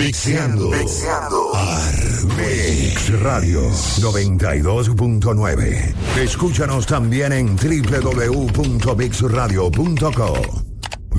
Mixeando. Mix Radio 92.9. Escúchanos también en www.mixradio.co.